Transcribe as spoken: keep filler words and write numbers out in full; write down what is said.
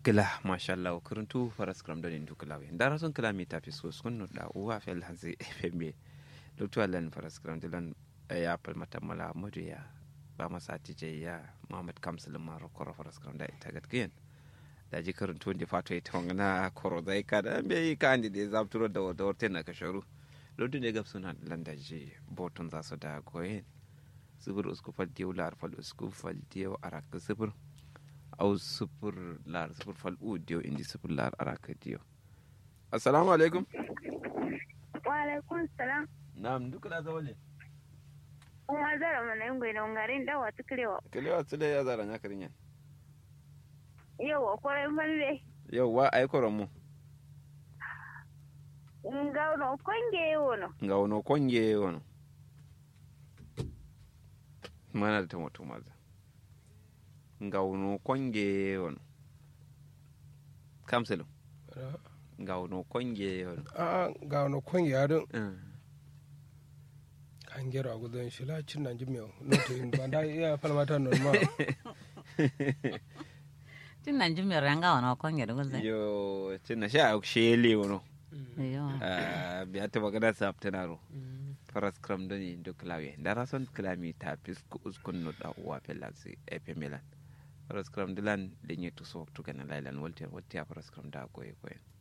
gila mashallah kuruntu faras kram don indu kalawe ndara son kalami ta fi so sun no da uwa fel hanzi fmb lutu alan faras kram dilan ya pal mata mala mudu ya ba masa tije ya muhammad kamsul maro koro faras kram da ita gatkiyen da ji kuruntu ndi fato ita wangana koro dai kada be kandi de zabturo da da worten na kasharu lutu ne gab suna landaji botun za su da goyen zubur usku fal diu lar fal usku fal diu arak zubur au sufur lar sufur fal udiyo indi sufur lar araka diyo. Assalamu alaikum. Wa alaikum salam. Na'am duka da zawale. Kuma zara mana yin gwai da ungarin da wata kirewa. Kilewa tsile ya zara nya karinya. Yau kwarai malle. Yau wa ai koron mu. Nga no konge wono. Nga wono konge wono. Mana da tamoto maza. Ngawno konge on kamselo ngawno konge on a ngawno konge adon kan gero agudan shila cin nan jimiyo noto in banda ya falmata normal cin nan jimiyo ranga wono konge do gozai yo cin na sha shele wono yo ah biya ta magana saptanaro faras kram doni do klawe ndara son klami ta pisku uskun no da uwa pelasi epemilan faras kram dilan lenye to sok to kana lailan wolte wolte faras kram da koy koy